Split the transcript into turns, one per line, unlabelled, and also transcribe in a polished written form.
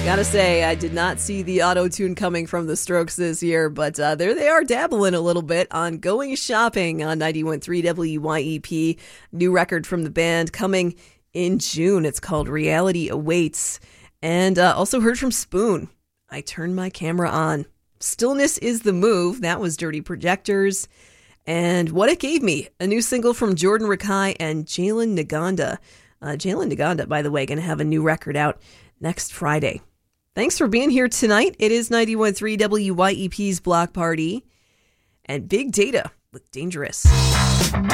Gotta say, I did not see the auto-tune coming from the Strokes this year, but there they are dabbling a little bit on Going Shopping on 91.3 WYEP. New record from the band coming in June. It's called Reality Awaits. And also heard from Spoon, I Turned My Camera On. Stillness is the Move. That was Dirty Projectors. And What It Gave Me, a new single from Jordan Rakai and Jalen Naganda. Jalen Naganda, by the way, going to have a new record out next Friday. Thanks for being here tonight. It is 91.3 WYEP's Block Party and Big Data with Dangerous.